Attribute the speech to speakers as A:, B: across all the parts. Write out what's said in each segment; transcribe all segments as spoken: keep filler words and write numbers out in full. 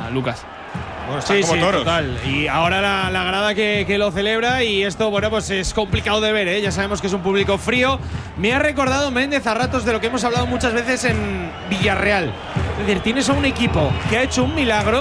A: Lucas.
B: Bueno, sí, como sí, toros. Total. Y ahora la, la grada que, que lo celebra, y esto, bueno, pues es complicado de ver, ¿eh? Ya sabemos que es un público frío. Me ha recordado Méndez a ratos de lo que hemos hablado muchas veces en Villarreal. Es decir, tienes a un equipo que ha hecho un milagro,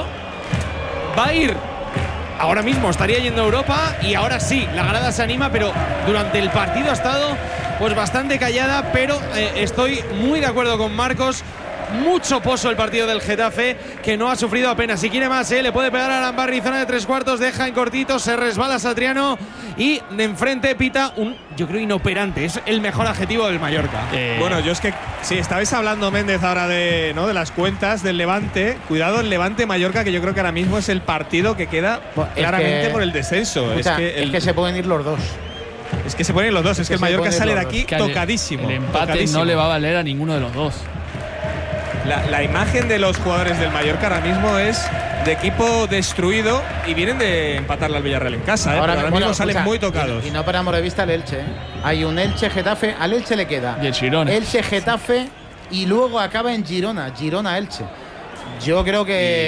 B: va a ir, ahora mismo estaría yendo a Europa, y ahora sí, la grada se anima, pero durante el partido ha estado pues bastante callada, pero eh, estoy muy de acuerdo con Marcos. Mucho pozo el partido del Getafe, que no ha sufrido apenas. Si quiere más, ¿eh? Le puede pegar a Arambarri, zona de tres cuartos, deja en cortito, se resbala Satriano y de enfrente pita un, yo creo, inoperante. Es el mejor adjetivo del Mallorca.
C: Eh. Bueno, yo es que, si estabais hablando, Méndez, ahora de, ¿no?, de las cuentas del Levante, cuidado el Levante-Mallorca, que yo creo que ahora mismo es el partido que queda bueno, claramente
D: que,
C: por el descenso.
D: Escucha,
C: es, que el,
D: es que se pueden ir los dos.
C: Es que se pueden ir los dos, es, es que, que el Mallorca sale de aquí
A: que
C: tocadísimo.
A: El, el empate
C: tocadísimo.
A: no le va a valer a ninguno de los dos.
C: La, la imagen de los jugadores del Mallorca ahora mismo es de equipo destruido, y vienen de empatarle al Villarreal en casa. ¿eh? Ahora, ahora bueno, mismo salen escucha, muy tocados.
D: Y, y no paramos de vista el Elche. ¿eh? Hay un Elche-Getafe, al Elche le queda
A: y el Girona.
D: Elche-Getafe y luego acaba en Girona, Girona-Elche. Yo creo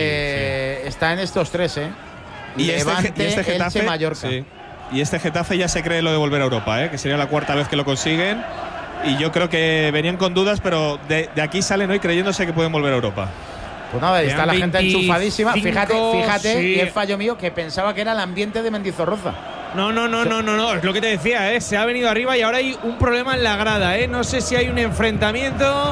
D: que sí, está en estos tres, ¿eh?
C: Y
D: Levante,
C: este, y este Getafe,
D: Elche-Mallorca.
C: Sí. Y este Getafe ya se cree lo de volver a Europa, ¿eh? Que sería la cuarta vez que lo consiguen. Y yo creo que venían con dudas, pero de, de aquí salen hoy creyéndose que pueden volver a Europa.
D: Pues nada, está la gente enchufadísima. Fíjate, fíjate,
B: sí.
D: Y el fallo mío, que pensaba que era el ambiente de Mendizorroza.
B: No, no, no, no, no, no, es lo que te decía, ¿eh? Se ha venido arriba y ahora hay un problema en la grada, ¿eh? No sé si hay un enfrentamiento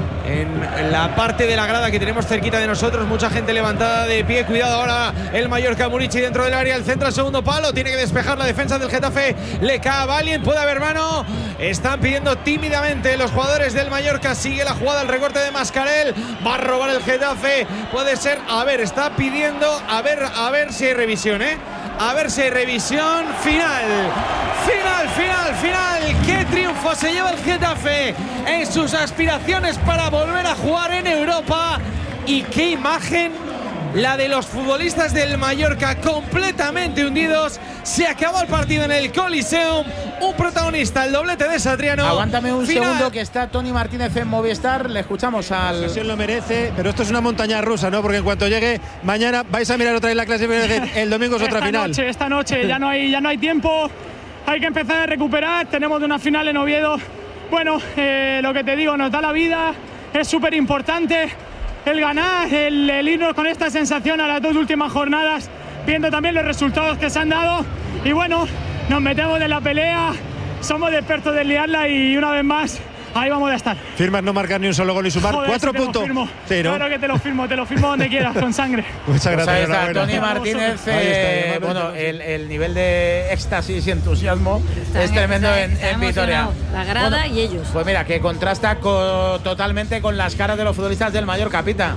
B: en la parte de la grada que tenemos cerquita de nosotros, mucha gente levantada de pie. Cuidado ahora el Mallorca, Murici dentro del área, el centro al segundo palo, tiene que despejar la defensa del Getafe, le cae a Valien, puede haber mano, están pidiendo tímidamente los jugadores del Mallorca, sigue la jugada, el recorte de Mascarell, va a robar el Getafe, puede ser, a ver, está pidiendo, a ver, a ver si hay revisión, ¿eh? A ver si hay revisión. Final, final, final, final. ¡Qué triunfo se lleva el Getafe en sus aspiraciones para volver a jugar en Europa! Y qué imagen la de los futbolistas del Mallorca, completamente hundidos. Se acabó el partido en el Coliseum. Un protagonista, el doblete de Satriano.
D: Aguántame un
B: final.
D: segundo, que está Tony Martínez en Movistar. Le escuchamos al…
E: La sesión lo merece, pero esto es una montaña rusa, ¿no? Porque en cuanto llegue mañana vais a mirar otra vez la clasificación. El domingo es otra
F: esta
E: final.
F: Noche, esta noche ya no hay, ya no hay tiempo. Hay que empezar a recuperar. Tenemos de una final en Oviedo. Bueno, eh, lo que te digo, nos da la vida. Es súper importante el ganar, el, el irnos con esta sensación a las dos últimas jornadas, viendo también los resultados que se han dado. Y bueno, nos metemos en la pelea, somos expertos de liarla y una vez más ahí vamos a estar.
E: Firmas no marcar ni un solo gol y sumar.
F: Joder,
E: cuatro
F: si
E: puntos. Cero.
F: Claro que te lo firmo, te lo firmo donde quieras, con sangre.
E: Muchas gracias.
D: Pues ahí está Tony Martínez. Eh,
E: está,
D: bueno, el, el nivel de éxtasis y entusiasmo Están es tremendo en, en Vitoria.
G: La grada bueno, y ellos.
D: Pues mira, que contrasta co totalmente con las caras de los futbolistas del Mallorca, Pita.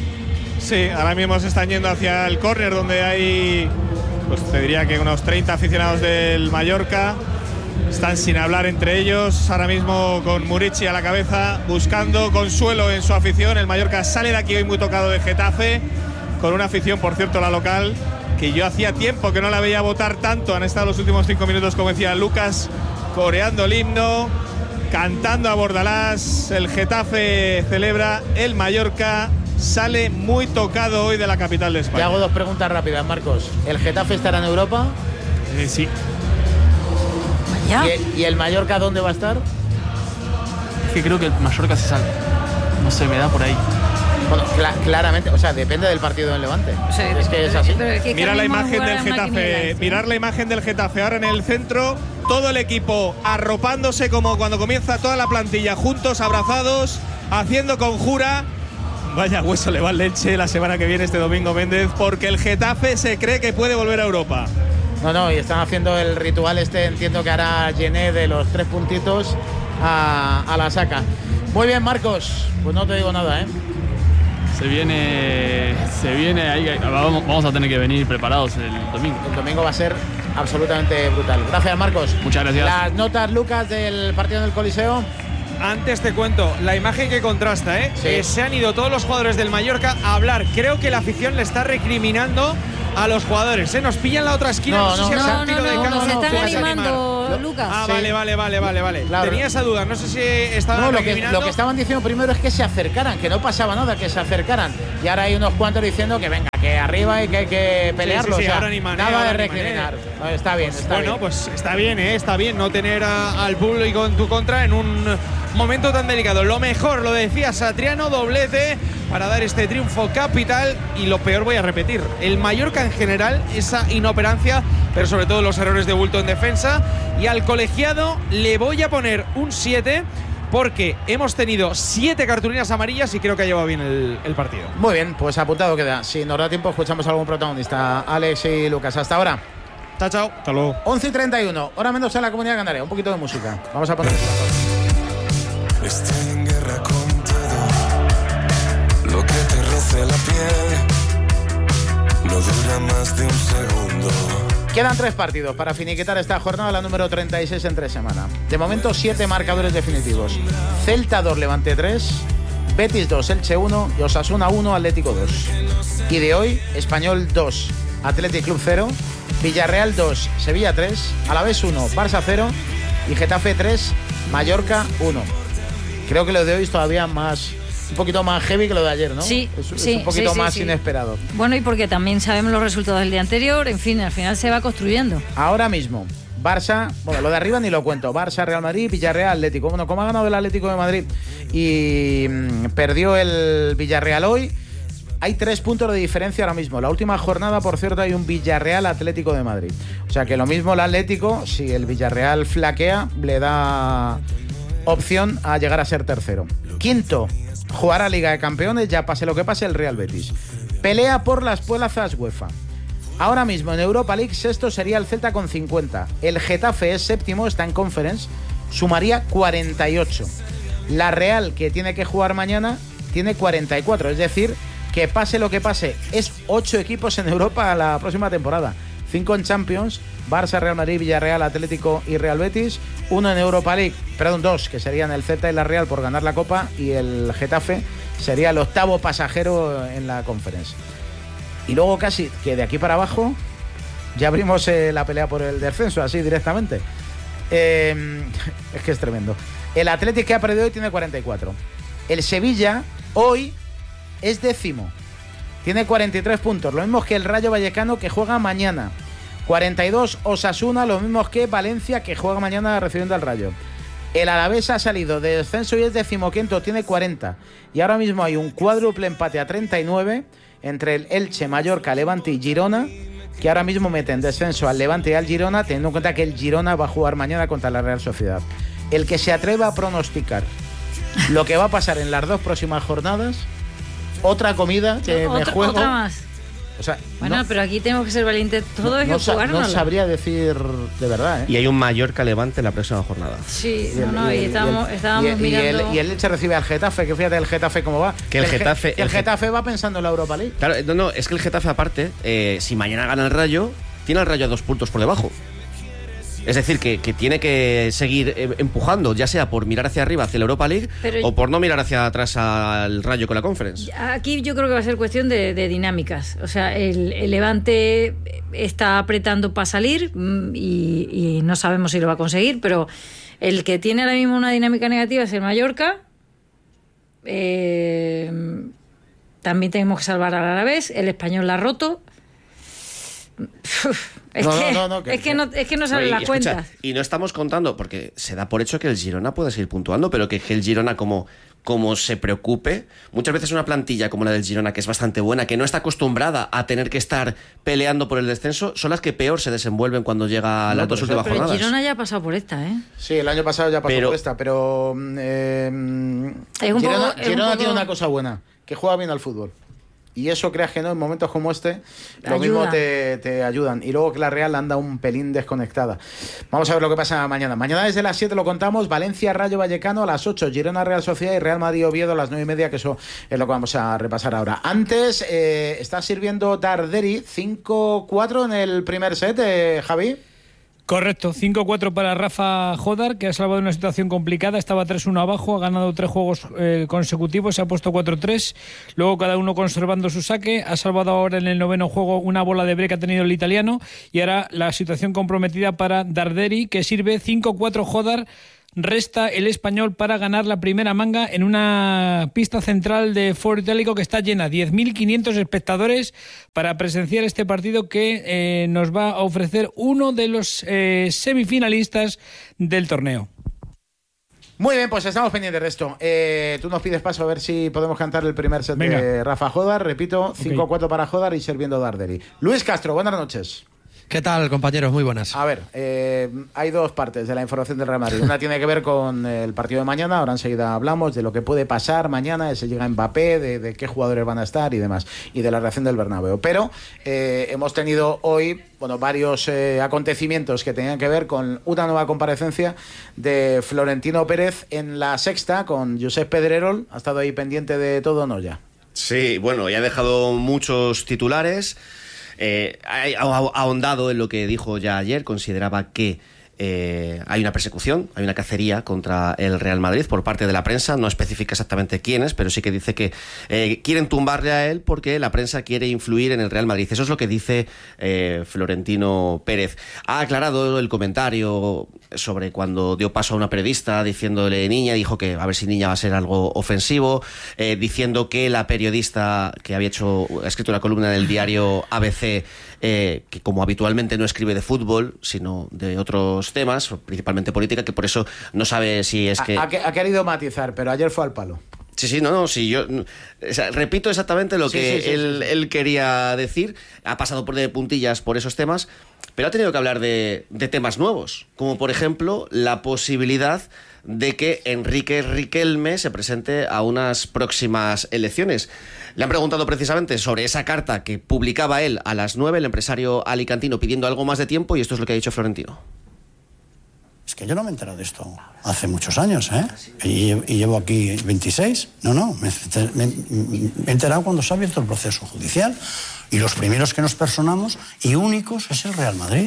C: Sí, ahora mismo se están yendo hacia el córner, donde hay, pues te diría que unos treinta aficionados del Mallorca. Están sin hablar entre ellos, ahora mismo con Murici a la cabeza, buscando consuelo en su afición. El Mallorca sale de aquí hoy muy tocado de Getafe, con una afición, por cierto, la local, que yo hacía tiempo que no la veía votar tanto. Han estado los últimos cinco minutos, como decía Lucas, coreando el himno, cantando a Bordalás. El Getafe celebra, el Mallorca sale muy tocado hoy de la capital de España.
D: Te hago dos preguntas rápidas, Marcos. ¿El Getafe estará en Europa?
A: Eh, sí.
D: ¿Y, ¿Y el Mallorca dónde va a estar?
A: Es que creo que el Mallorca se salva. No sé, me da por ahí.
D: Bueno, cl claramente, o sea, depende del partido del Levante. Sí, es que es así.
C: Mira la imagen del Getafe, mirar la imagen del Getafe ahora en el centro, todo el equipo arropándose como cuando comienza toda la plantilla, juntos, abrazados, haciendo conjura. Vaya hueso le va al Leche la semana que viene, este domingo, Méndez, porque el Getafe se cree que puede volver a Europa.
D: No, no, y están haciendo el ritual este, entiendo que hará Gené, de los tres puntitos a, a la saca. Muy bien, Marcos, pues no te digo nada, ¿eh?
A: Se viene, se viene, ahí, vamos, vamos a tener que venir preparados el domingo.
D: El domingo va a ser absolutamente brutal. Gracias, Marcos.
A: Muchas gracias.
D: Las notas, Lucas, del partido del Coliseo.
B: Antes te cuento, la imagen que contrasta, ¿eh? Sí. Eh, se han ido todos los jugadores del Mallorca a hablar. Creo que la afición le está recriminando a los jugadores, ¿eh? Nos pillan la otra esquina,
G: no,
B: no, no sé
G: no,
B: si
G: no,
B: no, tiro
G: no,
B: de
G: no,
B: cámara,
G: nos están
B: no,
G: animando.
D: lo,
G: Lucas.
B: Ah,
D: sí.
B: vale, vale, vale, vale, vale.
D: Claro.
B: Tenía esa duda, no sé si estaban
D: No, lo que,
B: recriminando.
D: lo que estaban diciendo primero es que se acercaran, que no pasaba nada, que se acercaran. Y ahora hay unos cuantos diciendo que venga, que arriba y que hay que pelearlo.
B: Sí, sí, sí,
D: o sea,
B: ahora ni manera,
D: nada
B: ahora
D: de
B: ni
D: recriminar.
B: manera.
D: No, está bien, está
B: Bueno,
D: bien.
B: pues está bien, ¿eh? Está bien no tener a- al público en tu contra en un momento tan delicado. Lo mejor, lo decía Satriano, doblete para dar este triunfo capital. Y lo peor, voy a repetir, el Mallorca en general, esa inoperancia, pero sobre todo los errores de bulto en defensa. Y al colegiado le voy a poner un siete porque hemos tenido siete cartulinas amarillas y creo que ha llevado bien el, el partido.
D: Muy bien, pues apuntado queda. Si nos da tiempo, escuchamos a algún protagonista. Alex y Lucas, hasta ahora.
B: Chao, chao.
C: Hasta luego.
D: once y treinta y uno, hora menos en la Comunidad Canaria. Un poquito de música. Vamos a poner.
H: Estoy en guerra con todo lo que te roce la piel. No dura más de un segundo.
D: Quedan tres partidos para finiquitar esta jornada, la número treinta y seis en tres semanas. De momento, siete marcadores definitivos. Celta dos, Levante tres, Betis dos, Elche uno y Osasuna uno, Atlético dos. Y de hoy, Español dos, Athletic Club cero, Villarreal dos, Sevilla tres, Alavés uno, Barça cero y Getafe tres, Mallorca uno. Creo que lo de hoy es todavía más, un poquito más heavy que lo de ayer, ¿no?
G: Sí,
D: es, es
G: sí,
D: un poquito
G: sí, sí,
D: más
G: sí.
D: inesperado.
G: Bueno, y porque también sabemos los resultados del día anterior, en fin, al final se va construyendo.
D: Ahora mismo, Barça, bueno, lo de arriba ni lo cuento. Barça, Real Madrid, Villarreal, Atlético. Bueno, como ha ganado el Atlético de Madrid y mmm, perdió el Villarreal hoy, hay tres puntos de diferencia ahora mismo. La última jornada, por cierto, hay un Villarreal Atlético de Madrid. O sea que lo mismo el Atlético, si el Villarreal flaquea, le da opción a llegar a ser tercero. Quinto, jugará Liga de Campeones, ya pase lo que pase el Real Betis. Pelea por las plazas UEFA. Ahora mismo en Europa League, sexto sería el Celta con cincuenta. El Getafe es séptimo, está en Conference, sumaría cuarenta y ocho. La Real, que tiene que jugar mañana, tiene cuarenta y cuatro. Es decir, que pase lo que pase, es ocho equipos en Europa la próxima temporada. cinco en Champions, Barça, Real Madrid, Villarreal, Atlético y Real Betis. Uno en Europa League, perdón, dos, que serían el Celta y la Real por ganar la Copa. Y el Getafe sería el octavo pasajero en la Conference. Y luego casi que de aquí para abajo ya abrimos eh, la pelea por el descenso, así directamente. Eh, es que es tremendo. El Atlético que ha perdido hoy tiene cuarenta y cuatro. El Sevilla hoy es décimo. Tiene cuarenta y tres puntos. Lo mismo que el Rayo Vallecano, que juega mañana. cuarenta y dos Osasuna, lo mismo que Valencia, que juega mañana recibiendo al Rayo. El Alavés ha salido de descenso y es decimoquinto, tiene cuarenta. Y ahora mismo hay un cuádruple empate a treinta y nueve entre el Elche, Mallorca, Levante y Girona, que ahora mismo meten descenso al Levante y al Girona, teniendo en cuenta que el Girona va a jugar mañana contra la Real Sociedad. El que se atreva a pronosticar lo que va a pasar en las dos próximas jornadas, otra comida que
G: otra,
D: me juego.
G: Otra más.
D: O sea,
G: Bueno,
D: no,
G: pero aquí tenemos que ser valientes todos
D: no,
G: y
D: sa-
G: jugárnoslo.
D: no sabría decir de verdad, ¿eh?
I: Y hay un Mallorca Levante en la próxima jornada.
G: Sí,
D: Y
G: no,
D: el-
G: no,
D: y
G: y
D: el-
G: estábamos,
D: y el-
G: estábamos
D: y el-
G: mirando.
D: Y el, y el Elche recibe al Getafe, que fíjate el Getafe cómo va.
I: Que el
D: Ge-
I: Getafe-
D: que el
I: el Ge-
D: Getafe va pensando en la Europa League.
I: Claro, no, no, es que el Getafe aparte, eh, si mañana gana el Rayo, tiene al Rayo a dos puntos por debajo. Es decir, que, que tiene que seguir eh, empujando, ya sea por mirar hacia arriba, hacia la Europa League,
G: Pero-
I: o por no mirar hacia atrás al Rayo con la Conference.
G: Aquí yo creo que va a ser cuestión de, de dinámicas. O sea, el, el Levante está apretando para salir mm, y, y no sabemos si lo va a conseguir, pero el que tiene ahora mismo una dinámica negativa es el Mallorca. Eh, también tenemos que salvar al Alavés. El Español la ha roto. Es,
D: No,
G: que,
D: no, no, que-
G: es que no es que no salen
I: y,
G: las
I: escucha,
G: cuentas.
I: y no estamos contando, porque se da por hecho que el Girona puede seguir puntuando, pero que, que el Girona como, como se preocupe, muchas veces una plantilla como la del Girona, que es bastante buena, que no está acostumbrada a tener que estar peleando por el descenso, son las que peor se desenvuelven cuando llega a
D: No,
I: las
D: pero
I: dos últimas
G: Pero el
I: jornadas.
G: Girona ya ha pasado por esta, ¿eh?
D: Sí, el año pasado ya pasó
I: Pero-
D: por esta, pero eh,
G: Es un
D: Girona,
G: poco- es un
D: Girona
G: poco-
D: tiene una cosa buena, que juega bien al fútbol. Y eso, creas que no, en momentos como este, lo
G: Ayuda.
D: mismo te, te ayudan. Y luego que la Real anda un pelín desconectada. Vamos a ver lo que pasa mañana. Mañana desde las siete lo contamos. Valencia, Rayo Vallecano a las ocho. Girona, Real Sociedad y Real Madrid, Oviedo a las nueve y media, que eso es lo que vamos a repasar ahora. Antes, eh, está sirviendo Darderi cinco cuatro en el primer set, eh, Javi.
J: Correcto, cinco cuatro para Rafa Jodar, que ha salvado una situación complicada, estaba tres uno abajo, ha ganado tres juegos eh, consecutivos, se ha puesto cuatro tres, luego cada uno conservando su saque, ha salvado ahora en el noveno juego una bola de break que ha tenido el italiano, y ahora la situación comprometida para Darderi, que sirve cinco cuatro Jodar. Resta el español para ganar la primera manga en una pista central de Foro Itálico que está llena, diez mil quinientos espectadores para presenciar este partido que eh, nos va a ofrecer uno de los eh, semifinalistas del torneo.
D: Muy bien, pues estamos pendientes de esto. Eh, tú nos pides paso a ver si podemos cantar el primer set Venga. de Rafa Jodar. Repito, cinco cuatro okay. para Jodar y sirviendo Darderi. Luis Castro, buenas noches.
K: ¿Qué tal, compañeros? Muy buenas.
D: A ver, eh, hay dos partes de la información del Real Madrid. Una tiene que ver con el partido de mañana. Ahora enseguida hablamos de lo que puede pasar mañana, de si llega Mbappé, de, de qué jugadores van a estar y demás, y de la reacción del Bernabéu. Pero eh, hemos tenido hoy bueno, varios eh, acontecimientos que tenían que ver con una nueva comparecencia de Florentino Pérez en La Sexta con Josep Pedrerol. ¿Ha estado ahí pendiente de todo o no ya?
I: Sí, bueno, ya ha dejado muchos titulares. Eh, ha ahondado en lo que dijo ya ayer. Consideraba que eh, hay una persecución, hay una cacería contra el Real Madrid por parte de la prensa. No especifica exactamente quiénes, pero sí que dice que eh, quieren tumbarle a él porque la prensa quiere influir en el Real Madrid. Eso es lo que dice eh, Florentino Pérez. Ha aclarado el comentario sobre cuando dio paso a una periodista diciéndole niña, dijo que a ver si niña va a ser algo ofensivo, eh, diciendo que la periodista que había hecho, ha escrito una columna en el diario A B C, eh, que como habitualmente no escribe de fútbol, sino de otros temas, principalmente política, que por eso no sabe si es que...
D: Ha, ha querido matizar, pero ayer fue al palo.
I: Sí, sí, no, no, sí, yo o sea, repito exactamente lo sí, que sí, sí, él, sí, sí. él quería decir. Ha pasado por de puntillas por esos temas, pero ha tenido que hablar de, de temas nuevos, como por ejemplo la posibilidad de que Enrique Riquelme se presente a unas próximas elecciones. Le han preguntado precisamente sobre esa carta que publicaba él a las nueve, el empresario alicantino, pidiendo algo más de tiempo, y esto es lo que ha dicho Florentino.
L: Es que yo no me he enterado de esto hace muchos años, ¿eh? Y, y llevo aquí veintiséis. No, no, me, me, me he enterado cuando se ha abierto el proceso judicial. Y los primeros que nos personamos, y únicos, es el Real Madrid.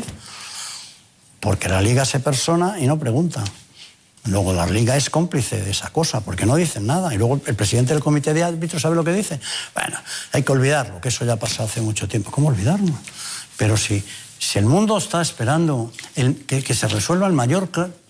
L: Porque la Liga se persona y no pregunta. Luego la Liga es cómplice de esa cosa, porque no dicen nada. Y luego el presidente del comité de árbitros sabe lo que dice. Bueno, hay que olvidarlo, que eso ya pasó hace mucho tiempo. ¿Cómo olvidarlo? Pero si... Si el mundo está esperando el, que, que se resuelva el mayor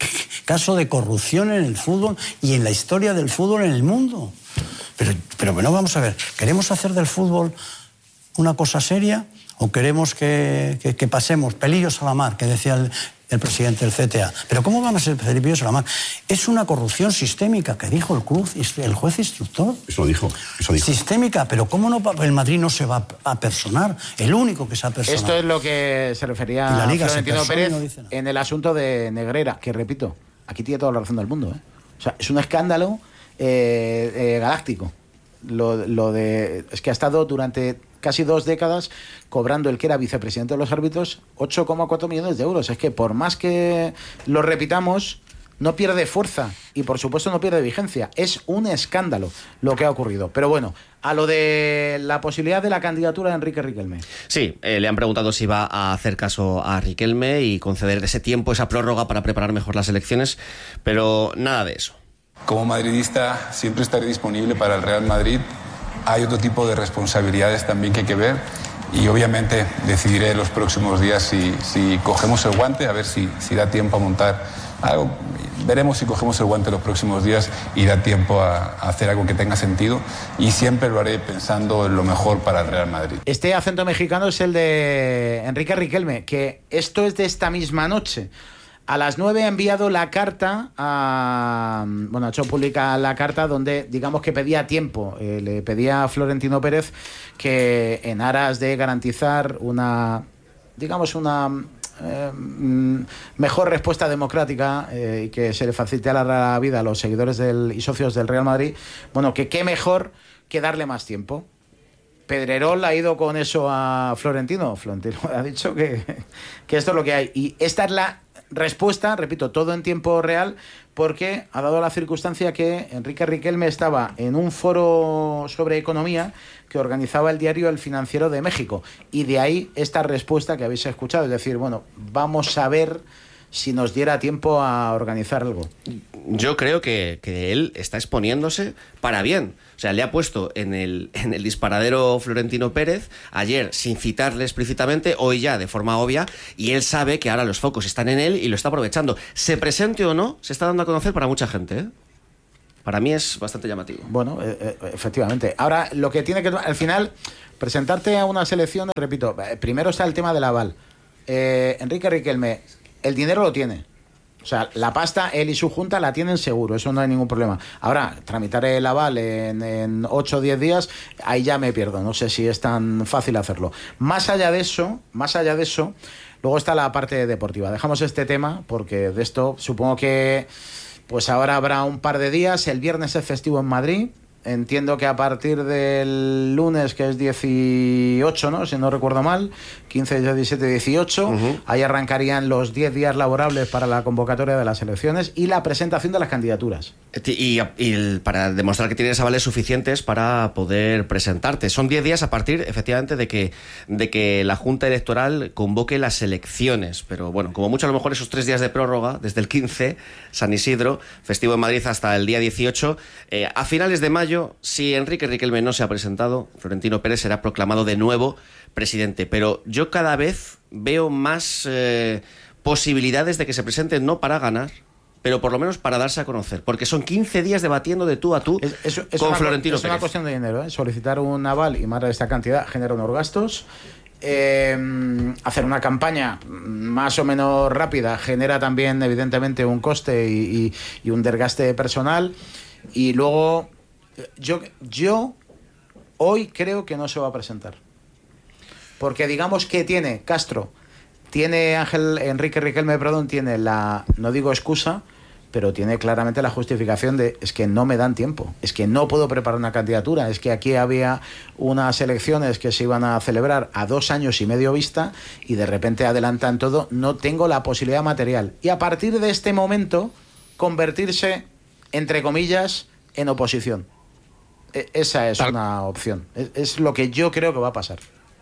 L: caso de corrupción en el fútbol y en la historia del fútbol en el mundo. Pero, pero bueno, vamos a ver, ¿queremos hacer del fútbol una cosa seria o queremos que, que, que pasemos pelillos a la mar, que decía el, el presidente del C T A? Pero ¿cómo van a ser pelillos a la mar? Es una corrupción sistémica, que dijo el, cruz, el juez instructor.
M: Eso dijo, eso dijo.
L: Sistémica, pero ¿cómo no el Madrid no se va a personar? El único que se ha personado.
D: Esto es lo que se refería a Florentino Pérez no en el asunto de Negreira, que repito, aquí tiene toda la razón del mundo, ¿eh? O sea, es un escándalo eh, eh, galáctico. Lo, lo de es que ha estado durante casi dos décadas cobrando el que era vicepresidente de los árbitros ocho coma cuatro millones de euros. Es que por más que lo repitamos, no pierde fuerza y por supuesto no pierde vigencia. Es un escándalo lo que ha ocurrido. Pero bueno, a lo de la posibilidad de la candidatura de Enrique Riquelme.
I: Sí, eh, le han preguntado si va a hacer caso a Riquelme y conceder ese tiempo, esa prórroga para preparar mejor las elecciones, pero nada de eso.
N: Como madridista siempre estaré disponible para el Real Madrid. Hay otro tipo de responsabilidades también que hay que ver y obviamente decidiré en los próximos días si, si cogemos el guante, a ver si, si da tiempo a montar algo. Veremos si cogemos el guante los próximos días y da tiempo a, a hacer algo que tenga sentido y siempre lo haré pensando en lo mejor para el Real Madrid.
D: Este acento mexicano es el de Enrique Riquelme, que esto es de esta misma noche. A las nueve ha enviado la carta a... Bueno, ha hecho pública la carta donde, digamos que pedía tiempo. Eh, le pedía a Florentino Pérez que en aras de garantizar una... Digamos una... Eh, mejor respuesta democrática eh, y que se le facilitara la vida a los seguidores del, y socios del Real Madrid, bueno, que qué mejor que darle más tiempo. Pedrerol ha ido con eso a Florentino. Florentino ha dicho que, que esto es lo que hay. Y esta es la respuesta, repito, todo en tiempo real, porque ha dado la circunstancia que Enrique Riquelme estaba en un foro sobre economía que organizaba el diario El Financiero de México. Y de ahí esta respuesta que habéis escuchado. Es decir, bueno, vamos a ver si nos diera tiempo a organizar algo.
I: Yo creo que, que él está exponiéndose para bien. O sea, le ha puesto en el, en el disparadero Florentino Pérez, ayer sin citarle explícitamente, hoy ya de forma obvia, y él sabe que ahora los focos están en él y lo está aprovechando. Se presente o no, se está dando a conocer para mucha gente, ¿eh? Para mí es bastante llamativo.
D: Bueno, eh, eh, efectivamente. Ahora, lo que tiene que... Al final, presentarte a una selección, repito, primero está el tema del aval. Eh, Enrique Riquelme, el dinero lo tiene. O sea, la pasta, él y su junta la tienen seguro, eso no hay ningún problema. Ahora, tramitar el aval en, en ocho o diez días, ahí ya me pierdo, no sé si es tan fácil hacerlo. Más allá de eso, más allá de eso, luego está la parte deportiva. Dejamos este tema, porque de esto supongo que pues ahora habrá un par de días. El viernes es festivo en Madrid. Entiendo que a partir del lunes, que es dieciocho, ¿no? Si no recuerdo mal, quince, diecisiete, dieciocho, uh-huh. Ahí arrancarían los diez días laborables para la convocatoria de las elecciones y la presentación de las candidaturas.
I: Y, y el, para demostrar que tienes avales suficientes para poder presentarte. Son diez días a partir, efectivamente, de que, de que la Junta Electoral convoque las elecciones. Pero bueno, como mucho a lo mejor esos tres días de prórroga, desde el quince, San Isidro, festivo en Madrid, hasta el día dieciocho, eh, a finales de mayo, si Enrique Riquelme no se ha presentado, Florentino Pérez será proclamado de nuevo presidente. Pero yo cada vez veo más eh, posibilidades de que se presente, no para ganar, pero por lo menos para darse a conocer, porque son quince días debatiendo de tú a tú
D: es, es, es
I: con
D: una,
I: Florentino
D: es
I: Pérez.
D: Es una cuestión de dinero, ¿eh? Solicitar un aval y más de esta cantidad genera unos gastos. Eh, hacer una campaña más o menos rápida genera también, evidentemente, un coste y, y, y un desgaste personal. Y luego... Yo, yo hoy creo que no se va a presentar. Porque digamos que tiene Castro, tiene Ángel Enrique Riquelme, perdón, tiene la, no digo excusa, pero tiene claramente la justificación de es que no me dan tiempo, es que no puedo preparar una candidatura, es que aquí había unas elecciones que se iban a celebrar a dos años y medio vista y de repente adelantan todo, no tengo la posibilidad material. Y a partir de este momento, convertirse, entre comillas, en oposición. Esa es una opción. Es, es lo que yo creo que va a pasar.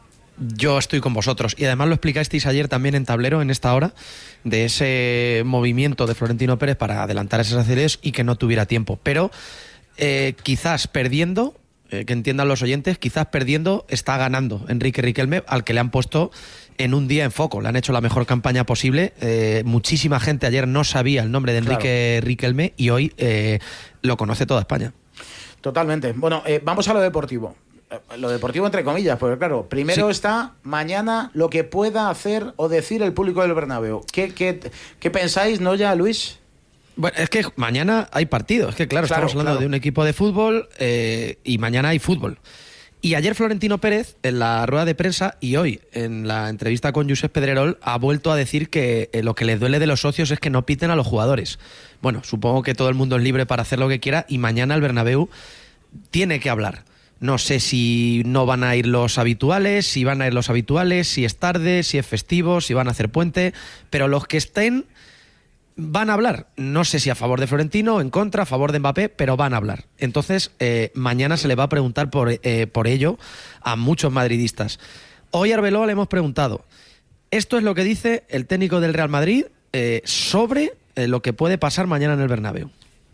K: Yo estoy con vosotros. Y además lo explicasteis ayer también en Tablero, en esta hora, de ese movimiento de Florentino Pérez para adelantar esas elecciones y que no tuviera tiempo. Pero eh, quizás perdiendo, eh, que entiendan los oyentes, quizás perdiendo está ganando Enrique Riquelme, al que le han puesto en un día en foco. Le han hecho la mejor campaña posible. Eh, muchísima gente ayer no sabía el nombre de Enrique claro. Riquelme y hoy eh, lo conoce toda España.
D: Totalmente. Bueno, eh, vamos a lo deportivo. Eh, lo deportivo entre comillas, porque claro, primero sí. está mañana lo que pueda hacer o decir el público del Bernabéu. ¿Qué, qué, qué pensáis, no ya, Luis?
K: Bueno, es que mañana hay partido. Es que claro, claro estamos hablando claro. de un equipo de fútbol eh, y mañana hay fútbol. Y ayer Florentino Pérez, en la rueda de prensa y hoy en la entrevista con Josep Pedrerol, ha vuelto a decir que eh, lo que les duele de los socios es que no piten a los jugadores. Bueno, supongo que todo el mundo es libre para hacer lo que quiera y mañana el Bernabéu tiene que hablar. No sé si no van a ir los habituales, si van a ir los habituales, si es tarde, si es festivo, si van a hacer puente, pero los que estén van a hablar. No sé si a favor de Florentino, en contra, a favor de Mbappé, pero van a hablar. Entonces, eh, mañana se le va a preguntar por, eh, por ello a muchos madridistas. Hoy a Arbeloa le hemos preguntado, esto es lo que dice el técnico del Real Madrid eh, sobre eh, lo que puede pasar mañana en el Bernabéu.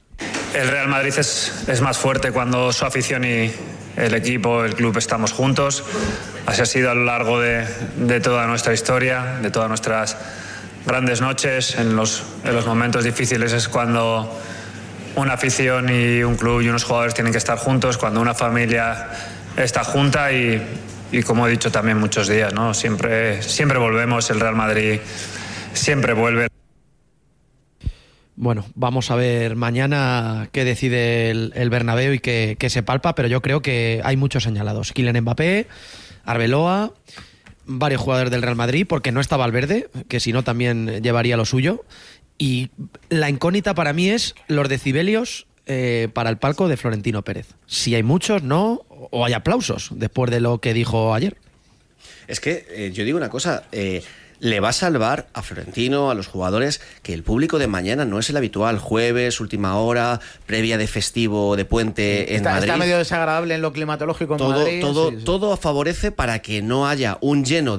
M: El Real Madrid es, es más fuerte cuando su afición y el equipo, el club estamos juntos. Así ha sido a lo largo de, de toda nuestra historia, de todas nuestras grandes noches. En los, en los momentos difíciles es cuando una afición y un club y unos jugadores tienen que estar juntos, cuando una familia está junta y, y como he dicho también muchos días, ¿no? Siempre, siempre volvemos, el Real Madrid siempre vuelve.
K: Bueno, vamos a ver mañana qué decide el, el Bernabéu y qué, qué se palpa, pero yo creo que hay muchos señalados. Kylian Mbappé, Arbeloa, varios jugadores del Real Madrid, porque no está Valverde, que si no también llevaría lo suyo. Y la incógnita para mí es los decibelios eh, para el palco de Florentino Pérez. Si hay muchos, no, o hay aplausos después de lo que dijo ayer.
I: Es que eh, yo digo una cosa... Eh... Le va a salvar a Florentino, a los jugadores, que el público de mañana no es el habitual, jueves, última hora, previa de festivo, de puente en
D: está,
I: Madrid.
D: Está medio desagradable en lo climatológico en
I: todo,
D: Madrid.
I: Todo,
D: sí, sí.
I: todo favorece para que no haya un lleno de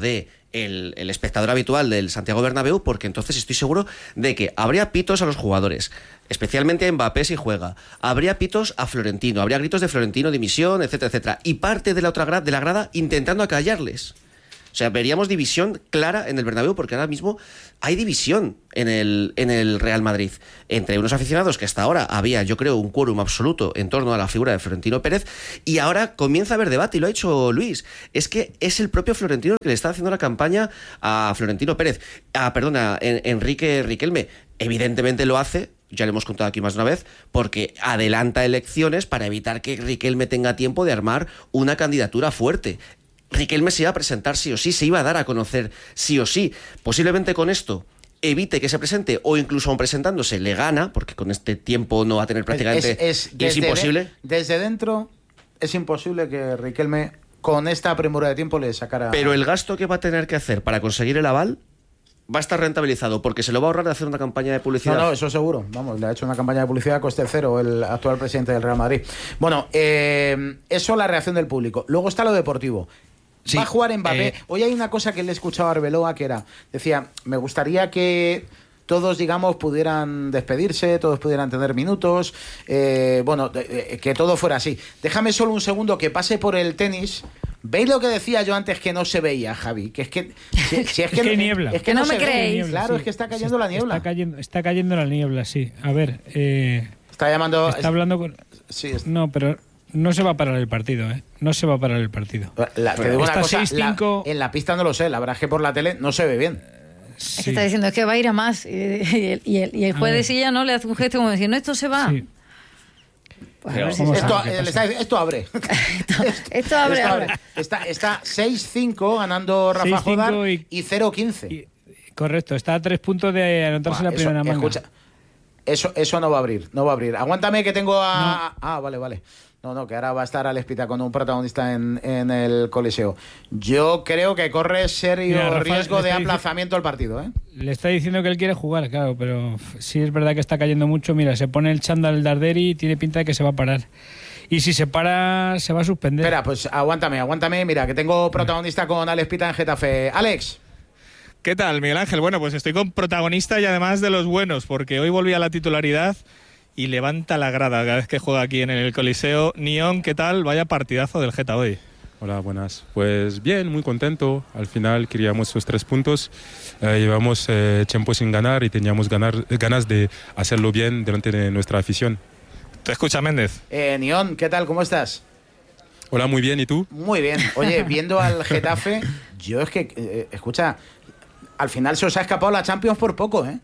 I: el, el espectador habitual del Santiago Bernabéu, porque entonces estoy seguro de que habría pitos a los jugadores, especialmente a Mbappé si juega, habría pitos a Florentino, habría gritos de Florentino, dimisión, etcétera, etcétera, y parte de la otra gra- de la grada intentando acallarles. O sea, veríamos división clara en el Bernabéu, porque ahora mismo hay división en el, en el Real Madrid entre unos aficionados que hasta ahora había, yo creo, un quórum absoluto en torno a la figura de Florentino Pérez, y ahora comienza a haber debate, y lo ha hecho Luis. Es que es el propio Florentino el que le está haciendo la campaña a Florentino Pérez, a, perdona, en, Enrique Riquelme. Evidentemente lo hace, ya le hemos contado aquí más de una vez, porque adelanta elecciones para evitar que Riquelme tenga tiempo de armar una candidatura fuerte. Riquelme se iba a presentar sí o sí, se iba a dar a conocer sí o sí. Posiblemente con esto evite que se presente, o incluso aun presentándose le gana, porque con este tiempo no va a tener prácticamente...
D: Es, es,
I: y es imposible.
D: De, desde dentro es imposible que Riquelme con esta premura de tiempo le sacara...
I: Pero el gasto que va a tener que hacer para conseguir el aval va a estar rentabilizado, porque se lo va a ahorrar de hacer una campaña de publicidad.
D: No, no, eso seguro. Vamos, le ha hecho una campaña de publicidad a coste cero el actual presidente del Real Madrid. Bueno, eh, eso la reacción del público. Luego está lo deportivo. Sí, va a jugar Mbappé. Eh... Hoy hay una cosa que le he escuchado a Arbeloa que era, decía, me gustaría que todos, digamos, pudieran despedirse, todos pudieran tener minutos, eh, bueno, eh, que todo fuera así. Déjame solo un segundo que pase por el tenis. ¿Veis lo que decía yo antes que no se veía, Javi? Que es que... Si, si es, que
J: es que hay niebla.
D: Es que
G: no,
D: no
G: me creéis.
D: Niebla, claro, sí. Es que está cayendo
J: sí,
D: la niebla.
J: Está cayendo, está cayendo la niebla, sí. A ver, eh,
D: está llamando...
J: Está hablando con...
D: Sí, es...
J: No, pero... No se va a parar el partido, ¿eh? No se va a parar el partido.
D: La, te digo una cosa, seis, cinco... la, en la pista no lo sé, la verdad es que por la tele no se ve bien.
G: Sí. Es que está diciendo, es que va a ir a más. Y, y, y el, y el juez de silla no le hace un gesto como diciendo, esto se va. Sí.
D: Pues a ver si esto, eh, está, esto abre.
G: esto, esto abre,
D: esto
G: abre.
D: Está, está seis cinco ganando Rafa Jodar y, y cero quince.
J: Correcto, está a tres puntos de anotarse Buah, la primera
D: eso,
J: manga.
D: Escucha, eso, eso no va a abrir, no va a abrir. Aguántame que tengo a... No. Ah, vale, vale. No, no, que ahora va a estar Alex Pita con un protagonista en, en el Coliseo. Yo creo que corre serio Mira, Rafael, riesgo de aplazamiento al partido, ¿eh?
J: Le está diciendo que él quiere jugar, claro, pero sí es verdad que está cayendo mucho. Mira, se pone el chándal Darderi y tiene pinta de que se va a parar. Y si se para, se va a suspender.
D: Espera, pues aguántame, aguántame. Mira, que tengo protagonista con Alex Pita en Getafe. Alex.
C: ¿Qué tal, Miguel Ángel? Bueno, pues estoy con protagonista y además de los buenos, porque hoy volví a la titularidad y levanta la grada cada vez que juega aquí en el Coliseo. Nión, ¿qué tal? Vaya partidazo del Geta hoy.
O: Hola, buenas. Pues bien, muy contento. Al final queríamos esos tres puntos. Eh, llevamos eh, tiempo sin ganar y teníamos ganar, ganas de hacerlo bien delante de nuestra afición.
C: ¿Te escucha, Méndez?
D: Eh, Nión, ¿qué tal? ¿Cómo estás?
O: Hola, muy bien. ¿Y tú?
D: Muy bien. Oye, viendo al Getafe, yo es que, eh, escucha, al final se os ha escapado la Champions por poco, ¿eh?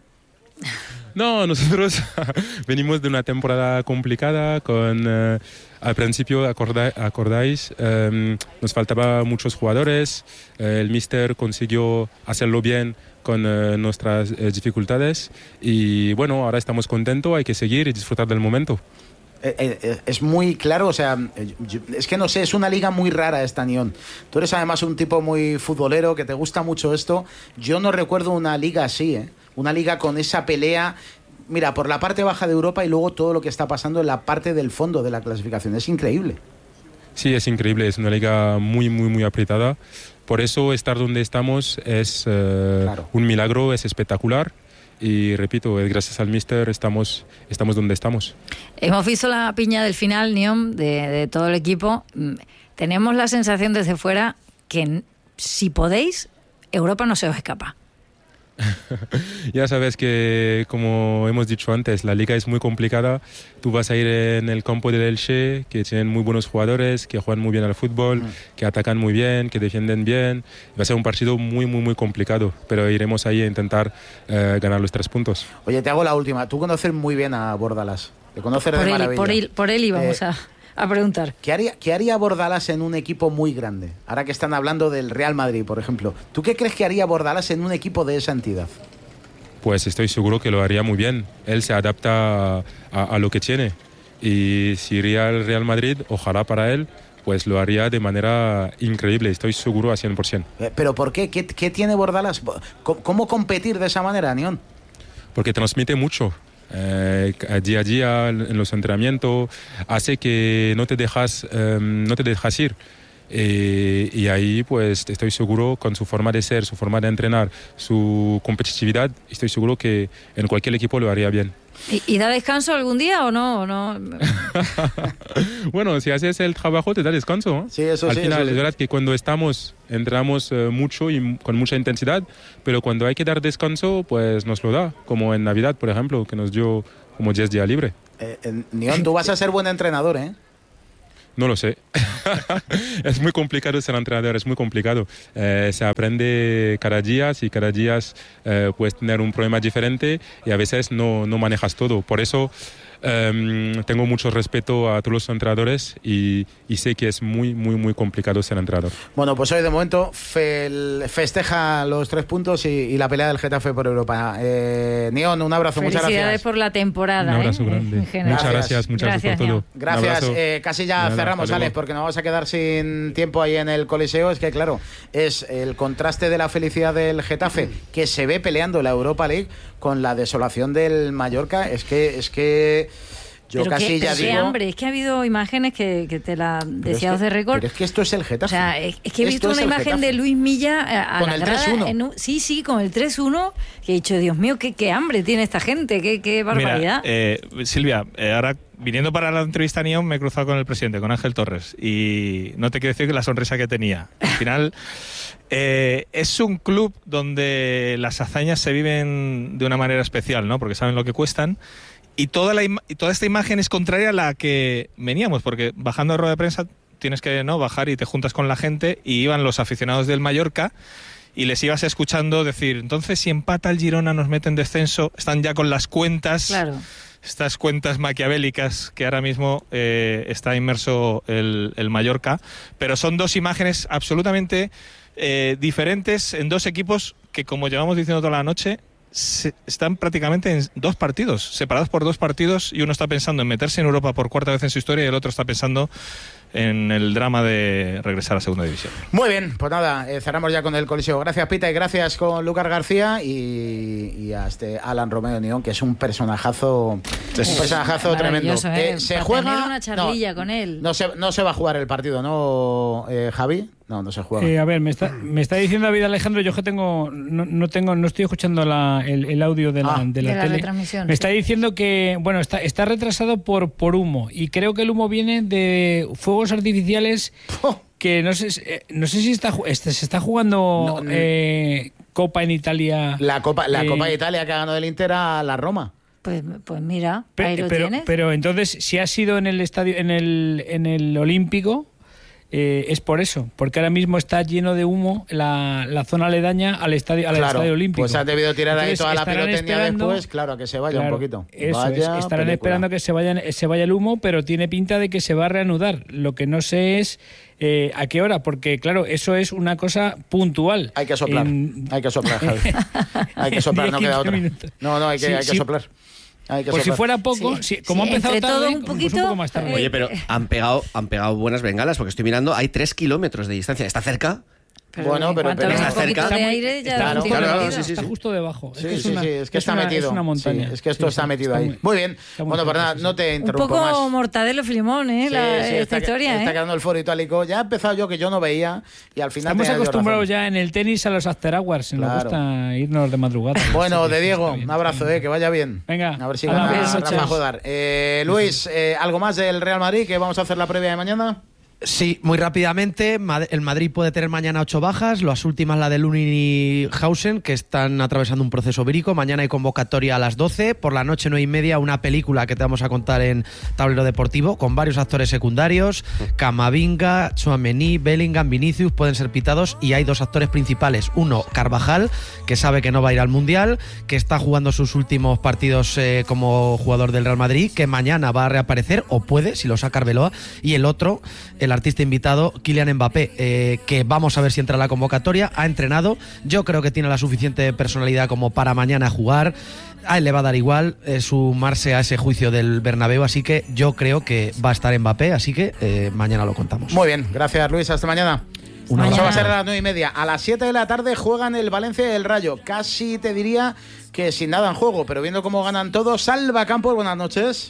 O: No, nosotros venimos de una temporada complicada con, eh, al principio, acorda, acordáis, eh, nos faltaban muchos jugadores, eh, el míster consiguió hacerlo bien con eh, nuestras eh, dificultades y bueno, ahora estamos contentos, hay que seguir y disfrutar del momento.
D: Eh, eh, es muy claro, o sea, yo, es que no sé, es una liga muy rara esta, Nión. Tú eres además un tipo muy futbolero, que te gusta mucho esto. Yo no recuerdo una liga así, ¿eh? Una liga con esa pelea, mira, por la parte baja de Europa y luego todo lo que está pasando en la parte del fondo de la clasificación. Es increíble.
O: Sí, es increíble, es una liga muy, muy, muy apretada. Por eso estar donde estamos es eh, claro. un milagro, es espectacular. Y repito, gracias al míster estamos, estamos donde estamos.
G: Hemos visto la piña del final, Nión, de, de todo el equipo. Tenemos la sensación desde fuera que si podéis, Europa no se os escapa.
O: Ya sabes que, como hemos dicho antes, la liga es muy complicada. Tú vas a ir en el campo del Elche, que tienen muy buenos jugadores, que juegan muy bien al fútbol, mm. que atacan muy bien, que defienden bien. Va a ser un partido muy, muy, muy complicado, pero iremos ahí a intentar eh, ganar los tres puntos.
D: Oye, te hago la última. Tú conoces muy bien a Bordalás. Te conoces de
G: él,
D: maravilla.
G: Por él, por él íbamos eh, a... a preguntar.
D: ¿Qué haría, ¿Qué haría Bordalás en un equipo muy grande? Ahora que están hablando del Real Madrid, por ejemplo. ¿Tú qué crees que haría Bordalás en un equipo de esa entidad?
O: Pues estoy seguro que lo haría muy bien. Él se adapta a, a, a lo que tiene. Y si iría al Real Madrid, ojalá para él, pues lo haría de manera increíble. Estoy seguro a cien por ciento.
D: ¿Pero por qué? ¿Qué, qué tiene Bordalás? ¿Cómo competir de esa manera, Nión?
O: Porque transmite mucho. Eh, día a día en los entrenamientos hace que no te dejas, eh, no te dejas ir Eh, y ahí pues estoy seguro, con su forma de ser, su forma de entrenar, su competitividad, estoy seguro que en cualquier equipo lo haría bien.
G: ¿Y, y da descanso algún día o no? ¿O no?
O: Bueno, si haces el trabajo te da descanso, ¿no?
D: Sí, eso
O: Al
D: sí,
O: final,
D: eso sí.
O: es verdad que cuando estamos, entrenamos eh, mucho y con mucha intensidad, pero cuando hay que dar descanso, pues nos lo da, como en Navidad, por ejemplo, que nos dio como diez días libre.
D: Eh, eh, Nión, tú vas a ser buen entrenador, ¿eh?
O: No lo sé. Es muy complicado ser entrenador, es muy complicado. Eh, se aprende cada día y cada día eh, puedes tener un problema diferente y a veces no, no manejas todo. Por eso eh, tengo mucho respeto a todos los entrenadores y, y sé que es muy, muy, muy complicado ser entrenador.
D: Bueno, pues hoy de momento fe- festeja los tres puntos y, y la pelea del Getafe por Europa. Eh, Nión, un abrazo, muchas
G: Felicidades
D: gracias.
G: por la temporada.
O: Un abrazo
G: ¿eh?
O: grande.
G: En general.
O: Muchas gracias, muchas gracias,
G: Gracias,
O: por todo.
G: Nión.
D: Gracias, eh, casi ya
O: Nada,
D: cerramos,
O: hasta luego.
D: Alex, porque nos vamos a quedar sin tiempo ahí en el Coliseo. Es que, claro, es el contraste de la felicidad del Getafe, que se ve peleando la Europa League, con la desolación del Mallorca. Es que, es que yo
G: pero
D: casi
G: qué,
D: ya
G: pero qué
D: digo...
G: hambre, es que ha habido imágenes que, que te la deseados
D: que-
G: de récord.
D: Pero es que esto es el Getafe.
G: O sea, es, es que he
D: Esto
G: visto
D: es
G: una
D: el
G: imagen
D: Getafe.
G: de Luis Milla a, a
D: Con
G: la
D: el
G: grada
D: tres uno.
G: en un- sí, sí, con el tres uno, que he dicho, Dios mío, qué, qué hambre tiene esta gente, qué, qué barbaridad.
P: Mira, eh, Silvia, eh, ahora viniendo para la entrevista a Nión me he cruzado con el presidente, con Ángel Torres, y no te quiero decir que la sonrisa que tenía. Al final, eh, es un club donde las hazañas se viven de una manera especial, ¿no? Porque saben lo que cuestan. Y toda, la ima- y toda esta imagen es contraria a la que veníamos, porque bajando a rueda de prensa tienes que no bajar y te juntas con la gente, y iban los aficionados del Mallorca y les ibas escuchando decir, entonces si empata el Girona nos mete en descenso, están ya con las cuentas,
G: Claro.
P: estas cuentas maquiavélicas que ahora mismo eh, está inmerso el, el Mallorca, pero son dos imágenes absolutamente eh, diferentes en dos equipos que, como llevamos diciendo toda la noche, se- están prácticamente en dos partidos, separados por dos partidos, y uno está pensando en meterse en Europa por cuarta vez en su historia y el otro está pensando en el drama de regresar a segunda división.
D: Muy bien, pues nada, eh, cerramos ya con el Coliseo. Gracias, Pita, y gracias con Lucas García y, y a este Alan Romeo Nión, que es un personajazo, un personajazo tremendo.
G: Maravilloso, ¿eh?
D: Eh, se
G: Para
D: juega.
G: tener una charlilla con él.
D: No se, no se va a jugar el partido, ¿no, eh, Javi? No, no se juega.
J: Eh, a ver, me está, me está diciendo David Alejandro, yo que tengo, no, no tengo, no estoy escuchando la- el, el audio de la,
D: Ah,
J: de la
G: de la
J: tele.
G: retransmisión,
J: Me está
G: sí.
J: diciendo que, bueno, está, está retrasado por, por humo, y creo que el humo viene de fuegos artificiales que no sé, eh, no sé si está, ju- este, se está jugando
D: No,
J: eh, Copa en Italia.
D: La Copa, la
J: eh,
D: Copa de Italia que ha ganado el Inter a la Roma.
G: Pues, pues mira,
J: Pe-
G: ahí lo
J: pero,
G: tienes.
J: pero entonces, si ha sido en el estadio, en el, en el Olímpico, eh, es por eso, porque ahora mismo está lleno de humo la, la zona aledaña al estadio, al
D: Claro,
J: estadio Olímpico.
D: pues has debido tirar ahí
J: Entonces,
D: toda la
J: estarán
D: pirotecnia
J: esperando-
D: después, claro, a que se vaya
J: Claro,
D: un poquito.
J: Eso
D: Vaya
J: es, estarán
D: película.
J: esperando que se, vayan, se vaya el humo, pero tiene pinta de que se va a reanudar. Lo que no sé es eh, a qué hora, porque claro, eso es una cosa puntual.
D: Hay que soplar,
J: En-
D: hay que soplar, Javi. Hay que soplar, no
J: diez,
D: queda
J: quince
D: otra.
J: minutos.
D: No, no, hay que,
J: Sí,
D: hay que
J: sí.
D: soplar. Hay que
J: Pues si
D: soplar.
J: fuera poco,
G: Sí,
J: si- como
G: sí,
J: ha empezado
G: entre todo
J: tarde,
G: un
J: pues
G: poquito,
J: un poco más tarde.
I: Oye, pero han pegado, han pegado buenas bengalas, porque estoy mirando, hay tres kilómetros de distancia. ¿Está cerca?
G: Pero
D: Bueno,
G: en
D: pero-
G: cuanto
D: pero
G: a un
I: está
G: poquito
I: cerca.
G: de aire ya
D: Claro,
G: lo tiene
D: claro,
G: metido.
I: sí, sí,
J: Está
I: sí.
J: justo debajo. Es
D: Sí,
J: que es
D: sí,
J: una,
D: sí, es que está
J: una-
D: metido.
J: Es una montaña.
D: Sí, es que esto
J: Sí,
D: está
J: sí,
D: metido
J: está
D: ahí.
J: muy-
D: Muy bien.
J: está muy
D: Bueno, pues
J: cerca,
D: nada,
J: sí, sí.
D: no te
G: Un
D: interrumpo
G: poco
D: más.
G: Mortadelo Filimón, ¿eh?
D: Sí,
G: La-
D: sí,
G: esta
D: está,
G: historia,
D: está
G: ¿eh?
D: quedando el foro itálico. Ya he empezado yo, que yo no veía, y al final
J: Estamos
D: tenía yo
J: acostumbrados
D: razón.
J: ya en el tenis a los after hours. Nos
D: Claro.
J: gusta irnos de madrugada.
D: Bueno,
J: Así que
D: de Diego,
J: está bien,
D: un abrazo, eh, que vaya bien.
J: Venga,
D: A ver si
J: hala,
D: gana
J: buenas
D: Rafa
J: noches.
D: Jodar. Eh, Luis, eh, ¿algo más del Real Madrid que vamos a hacer la previa de mañana?
K: Sí, muy rápidamente. Mad- El Madrid puede tener mañana ocho bajas. Las últimas, la de Lunin y Hausen, que están atravesando un proceso vírico. Mañana hay convocatoria a las doce. Por la noche, nueve y media, una película que te vamos a contar en Tablero Deportivo, con varios actores secundarios. Camavinga, Tchouaméni, Bellingham, Vinicius pueden ser pitados. Y hay dos actores principales. Uno, Carvajal, que sabe que no va a ir al Mundial, que está jugando sus últimos partidos eh, como jugador del Real Madrid, que mañana va a reaparecer, o puede, si lo saca Arbeloa. Y el otro, el artista invitado, Kylian Mbappé, eh, que vamos a ver si entra a la convocatoria. Ha entrenado, yo creo que tiene la suficiente personalidad como para mañana jugar. A él le va a dar igual eh, sumarse a ese juicio del Bernabéu, así que yo creo que va a estar Mbappé, así que eh, mañana lo contamos.
D: Muy bien, gracias Luis, hasta mañana.
K: Una
D: Eso va a
K: abrazo.
D: ser a las nueve y media. A las siete de la tarde juegan el Valencia y el Rayo. Casi te diría que sin nada en juego, pero viendo cómo ganan todos. Salva Campos, buenas noches.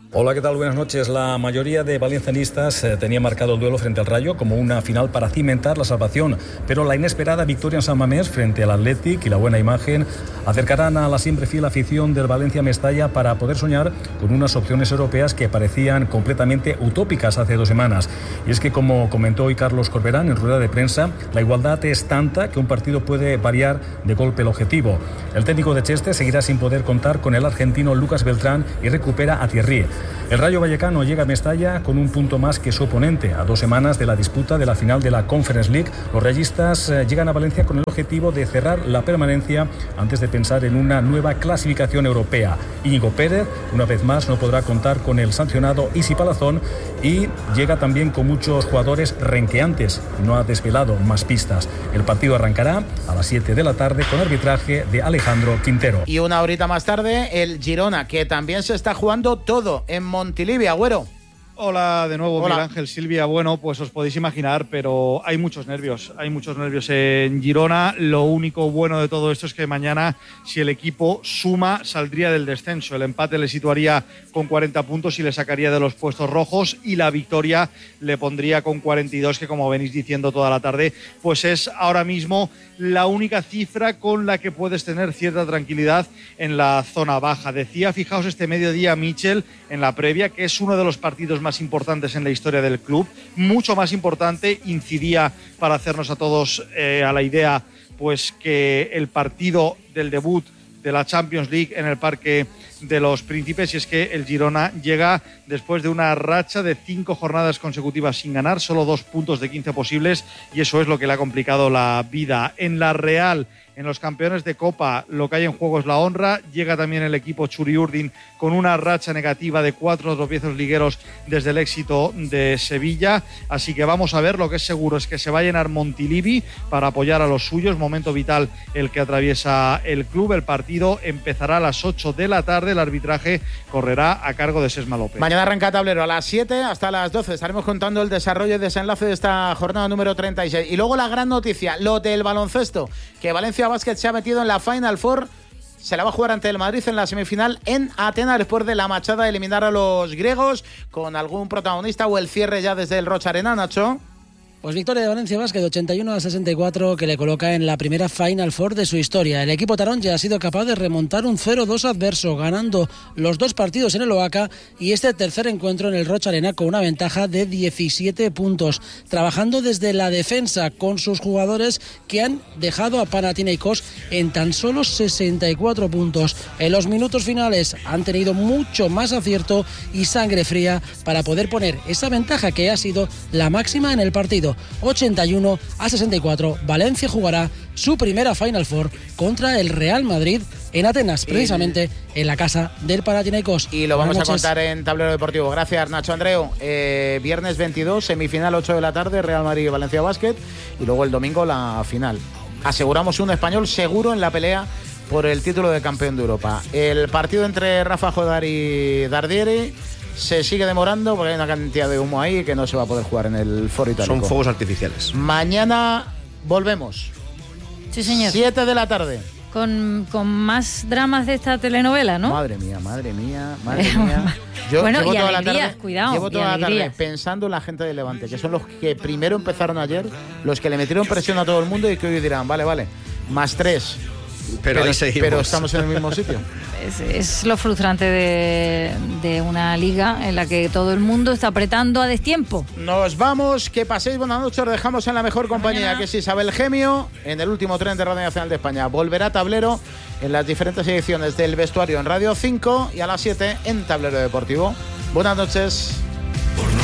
Q: Hola, ¿qué tal? Buenas noches. La mayoría de valencianistas eh, tenía marcado el duelo frente al Rayo como una final para cimentar la salvación, pero la inesperada victoria en San Mamés frente al Athletic y la buena imagen acercarán a la siempre fiel afición del Valencia Mestalla para poder soñar con unas opciones europeas que parecían completamente utópicas hace dos semanas. Y es que, como comentó hoy Carlos Corberán en rueda de prensa, la igualdad es tanta que un partido puede variar de golpe el objetivo. El técnico de Cheste seguirá sin poder contar con el argentino Lucas Beltrán y recupera a Thierry. El Rayo Vallecano llega a Mestalla con un punto más que su oponente. A dos semanas de la disputa de la final de la Conference League, los rayistas eh, llegan a Valencia con el objetivo de cerrar la permanencia antes de pensar en una nueva clasificación europea. Íñigo Pérez, una vez más, no podrá contar con el sancionado Isi Palazón y llega también con muchos jugadores renqueantes. No ha desvelado más pistas. El partido arrancará a las siete de la tarde con arbitraje de Alejandro Quintero.
D: Y una horita más tarde, el Girona, que también se está jugando todo en Montilivi, Agüero.
R: Hola de nuevo,
D: Hola.
R: Miguel Ángel, Silvia. Bueno, pues os podéis imaginar, pero hay muchos nervios, hay muchos nervios en Girona. Lo único bueno de todo esto es que mañana, si el equipo suma, saldría del descenso. El empate le situaría con cuarenta puntos y le sacaría de los puestos rojos, y la victoria le pondría con cuarenta y dos, que como venís diciendo toda la tarde, pues es ahora mismo la única cifra con la que puedes tener cierta tranquilidad en la zona baja. Decía, fijaos, este mediodía Michel en la previa, que es uno de los partidos más importantes en la historia del club, mucho más importante, incidía para hacernos a todos eh, a la idea, pues que el partido del debut de la Champions League en el Parque de los Príncipes, y es que el Girona llega después de una racha de cinco jornadas consecutivas sin ganar, solo dos puntos de quince posibles, y eso es lo que le ha complicado la vida. En la Real, en los campeones de Copa, lo que hay en juego es la honra. Llega también el equipo Churiurdin con una racha negativa de cuatro tropiezos ligueros desde el éxito de Sevilla. Así que vamos a ver, lo que es seguro es que se va a llenar Montilivi para apoyar a los suyos. Momento vital el que atraviesa el club. El partido empezará a las ocho de la tarde. El arbitraje correrá a cargo de Sesma López.
D: Mañana arranca tablero a las siete hasta las doce. Estaremos contando el desarrollo y desenlace de esta jornada número treinta y seis. Y luego la gran noticia, lo del baloncesto, que Valencia Basket se ha metido en la Final Four. Se la va a jugar ante el Madrid en la semifinal en Atenas, después de la machada de eliminar a los griegos, con algún protagonista o el cierre ya desde el Rocha Arena, Nacho.
S: Pues victoria de Valencia Basket ochenta y uno a sesenta y cuatro, que le coloca en la primera Final Four de su historia. El equipo taronja ha sido capaz de remontar un cero dos adverso, ganando los dos partidos en el Oaca y este tercer encuentro en el Rocha Arena con una ventaja de diecisiete puntos, trabajando desde la defensa con sus jugadores que han dejado a Panathinaikos en tan solo sesenta y cuatro puntos. En los minutos finales han tenido mucho más acierto y sangre fría para poder poner esa ventaja que ha sido la máxima en el partido. ochenta y uno a sesenta y cuatro, Valencia jugará su primera Final Four contra el Real Madrid en Atenas, precisamente y en la casa del Panathinaikos.
D: Y lo vamos a contar en Tablero Deportivo. Gracias, Nacho Andreu. Eh, viernes veintidós, semifinal ocho de la tarde, Real Madrid y Valencia Basket, y luego el domingo la final. Aseguramos un español seguro en la pelea por el título de campeón de Europa. El partido entre Rafa Jodar y Dardieri se sigue demorando porque hay una cantidad de humo ahí que no se va a poder jugar en el Foro Itálico.
I: Son fuegos artificiales.
D: Mañana volvemos.
G: Sí, señor.
D: siete de la tarde.
G: Con, con más dramas de esta telenovela, ¿no?
D: Madre mía, madre mía, madre mía. Yo
G: bueno,
D: llevo
G: y
D: toda
G: alegrías,
D: la tarde,
G: cuidado,
D: llevo
G: y
D: toda la tarde
G: alegrías.
D: pensando en la gente de Levante, que son los que primero empezaron ayer, los que le metieron presión a todo el mundo y que hoy dirán, vale, vale, más tres.
I: Pero, ahí seguimos.
D: Pero estamos en el mismo sitio.
G: Es, es lo frustrante de, de una liga en la que todo el mundo está apretando a destiempo.
D: Nos vamos, que paséis buenas noches, os dejamos en la mejor compañía, mañana, que es Isabel Gemio, en el último tren de Radio Nacional de España. Volverá Tablero en las diferentes ediciones del vestuario en Radio cinco y a las siete en Tablero Deportivo. Buenas noches.